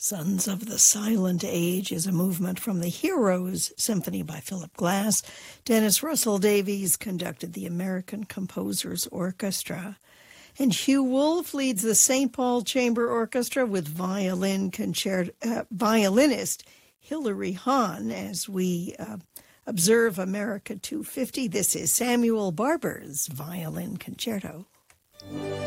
Sons of the Silent Age is a movement from the Heroes Symphony by Philip Glass. Dennis Russell Davies conducted the American Composers Orchestra. And Hugh Wolf leads the St. Paul Chamber Orchestra with violinist Hilary Hahn as we observe America 250. This is Samuel Barber's Violin Concerto.